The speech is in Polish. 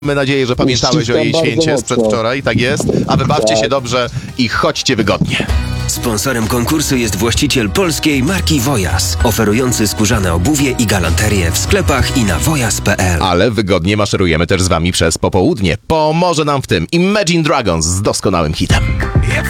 Mamy nadzieję, że pamiętałeś o jej święcie z przedwczoraj, tak jest. A wy bawcie się dobrze i chodźcie wygodnie. Sponsorem konkursu jest właściciel polskiej marki Wojas, oferujący skórzane obuwie i galanterię w sklepach i na wojas.pl. Ale wygodnie maszerujemy też z wami przez popołudnie. Pomoże nam w tym Imagine Dragons z doskonałym hitem.